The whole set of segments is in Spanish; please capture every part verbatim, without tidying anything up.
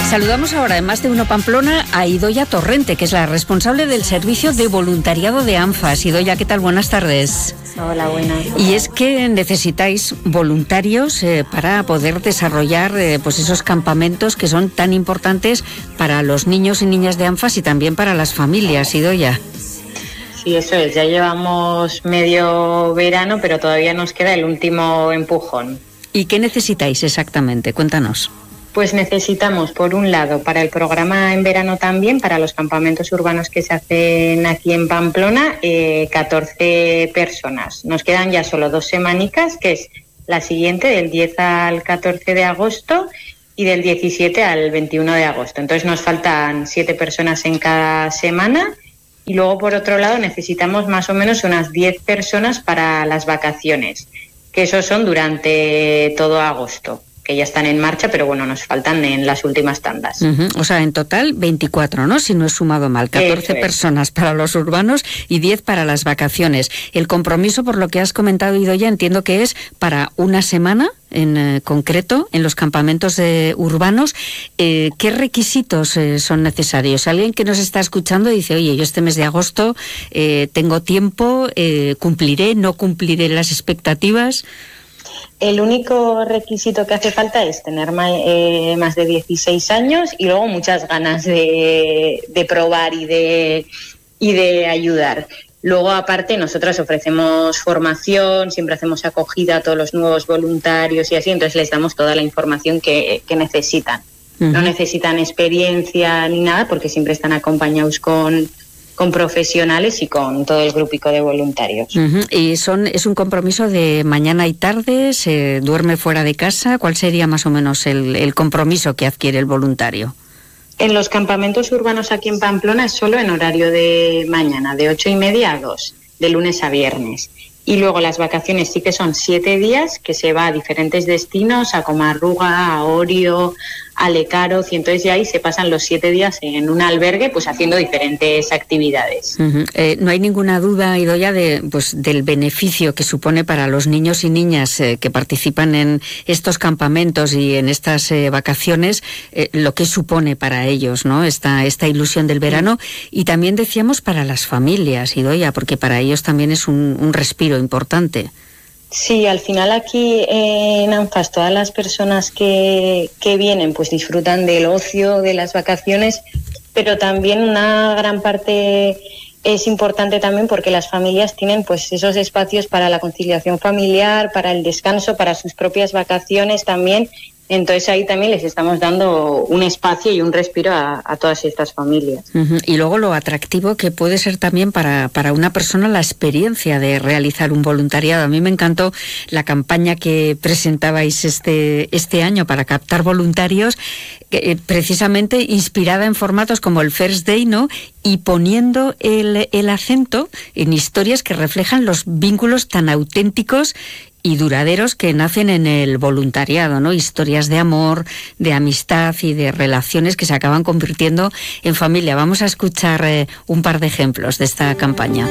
Saludamos ahora en Más de Uno Pamplona a Idoia Torrente, que es la responsable del servicio de voluntariado de ANFAS. Idoia, ¿qué tal? Buenas tardes. Hola, buenas. Y es que necesitáis voluntarios eh, para poder desarrollar eh, pues esos campamentos que son tan importantes para los niños y niñas de ANFAS y también para las familias, Idoia. Sí, eso es. Ya llevamos medio verano, pero todavía nos queda el último empujón. ¿Y qué necesitáis exactamente? Cuéntanos. Pues necesitamos, por un lado, para el programa en verano también, para los campamentos urbanos que se hacen aquí en Pamplona, eh, catorce personas. Nos quedan ya solo dos semanicas, que es la siguiente, del diez al catorce de agosto y del diecisiete al veintiuno de agosto. Entonces nos faltan siete personas en cada semana. Y luego, por otro lado, necesitamos más o menos unas diez personas para las vacaciones, que eso son durante todo agosto, que ya están en marcha, pero bueno, nos faltan en las últimas tandas. Uh-huh. O sea, en total veinticuatro, ¿no? Si no he sumado mal, catorce personas para los urbanos y diez para las vacaciones. El compromiso, por lo que has comentado, Idoia, entiendo que es para una semana en eh, concreto en los campamentos eh, urbanos. Eh, ¿Qué requisitos eh, son necesarios? Alguien que nos está escuchando dice, oye, yo este mes de agosto eh, tengo tiempo, eh, cumpliré, no cumpliré las expectativas. El único requisito que hace falta es tener más, eh, más de dieciséis años y luego muchas ganas de, de probar y de, y de ayudar. Luego, aparte, nosotros ofrecemos formación, siempre hacemos acogida a todos los nuevos voluntarios y así, entonces les damos toda la información que, que necesitan. Uh-huh. No necesitan experiencia ni nada porque siempre están acompañados con... con profesionales y con todo el grupico de voluntarios. Uh-huh. ¿Y son es un compromiso de mañana y tarde? ¿Se duerme fuera de casa? ¿Cuál sería más o menos el, el compromiso que adquiere el voluntario? En los campamentos urbanos aquí en Pamplona es solo en horario de mañana, de ocho y media a dos, de lunes a viernes. Y luego las vacaciones sí que son siete días, que se va a diferentes destinos, a Comarruga, a Orio, a Lecaroz, y entonces ya ahí se pasan los siete días en un albergue, pues haciendo diferentes actividades. Uh-huh. Eh, no hay ninguna duda, Idoia, de, pues, del beneficio que supone para los niños y niñas eh, que participan en estos campamentos y en estas eh, vacaciones, eh, lo que supone para ellos, ¿no? Esta, esta ilusión del verano. Y también decíamos para las familias, Idoia, porque para ellos también es un, un respiro importante. Sí, al final aquí en ANFAS todas las personas que, que vienen pues disfrutan del ocio, de las vacaciones, pero también una gran parte es importante también porque las familias tienen pues esos espacios para la conciliación familiar, para el descanso, para sus propias vacaciones también. Entonces ahí también les estamos dando un espacio y un respiro a, a todas estas familias. Uh-huh. Y luego lo atractivo que puede ser también para, para una persona la experiencia de realizar un voluntariado. A mí me encantó la campaña que presentabais este, este año para captar voluntarios, eh, precisamente inspirada en formatos como el First Day, ¿no? Y poniendo el, el acento en historias que reflejan los vínculos tan auténticos y duraderos que nacen en el voluntariado, ¿no? Historias de amor, de amistad y de relaciones que se acaban convirtiendo en familia. Vamos a escuchar eh, un par de ejemplos de esta campaña.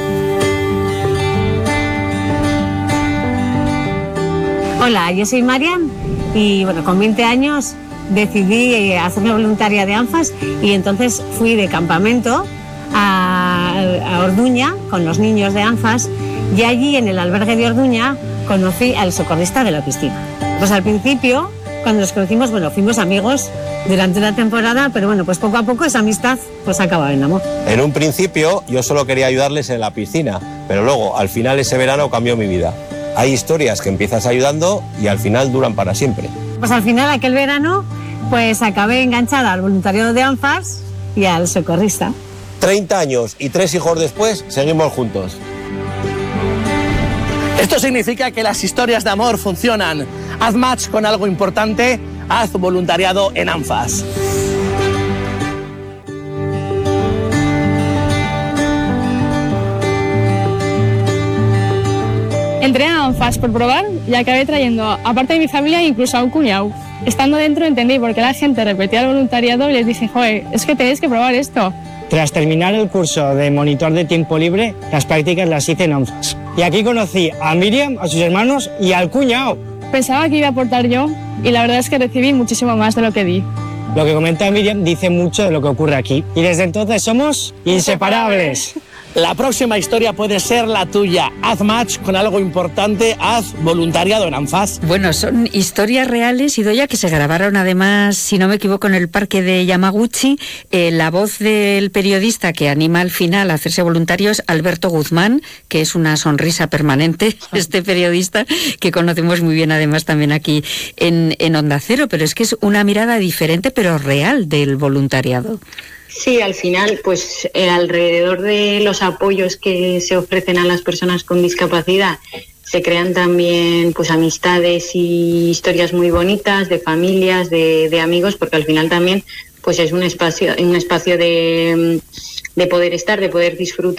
Hola, yo soy Marian y bueno, con veinte años decidí hacerme voluntaria de ANFAS y entonces fui de campamento a, a Orduña con los niños de ANFAS y allí en el albergue de Orduña conocí al socorrista de la piscina. Pues al principio, cuando nos conocimos, bueno, fuimos amigos durante una temporada, pero bueno, pues poco a poco esa amistad pues acaba en amor. En un principio yo solo quería ayudarles en la piscina, pero luego al final ese verano cambió mi vida. Hay historias que empiezas ayudando y al final duran para siempre. Pues al final aquel verano pues acabé enganchada al voluntariado de ANFAS y al socorrista. treinta años y tres hijos después, seguimos juntos. Esto significa que las historias de amor funcionan. Haz match con algo importante, haz voluntariado en ANFAS. Entré a ANFAS por probar y acabé trayendo, aparte de mi familia, incluso a un cuñado. Estando dentro entendí por qué la gente repetía el voluntariado y les dije, joder, es que tenéis que probar esto. Tras terminar el curso de monitor de tiempo libre, las prácticas las hice en ANFAS. Y aquí conocí a Miriam, a sus hermanos y al cuñado. Pensaba que iba a aportar yo y la verdad es que recibí muchísimo más de lo que di. Lo que comenta Miriam dice mucho de lo que ocurre aquí. Y desde entonces somos inseparables. La próxima historia puede ser la tuya. Haz match con algo importante, haz voluntariado en ANFAS. Bueno, son historias reales, Idoia, que se grabaron además, si no me equivoco, en el parque de Yamaguchi. Eh, la voz del periodista que anima al final a hacerse voluntario es Alberto Guzmán, que es una sonrisa permanente, este periodista que conocemos muy bien además también aquí en, en Onda Cero, pero es que es una mirada diferente pero real del voluntariado. Sí, al final, pues eh, alrededor de los apoyos que se ofrecen a las personas con discapacidad, se crean también pues amistades y historias muy bonitas de familias, de, de amigos, porque al final también pues es un espacio, un espacio de, de poder estar, de poder disfrutar.